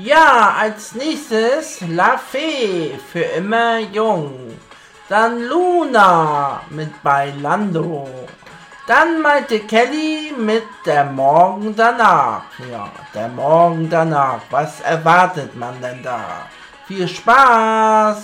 Ja, als nächstes La Fee, für immer jung. Dann Luna mit Bailando. Dann meinte Kelly mit Der Morgen danach. Ja, der Morgen danach. Was erwartet man denn da? Viel Spaß!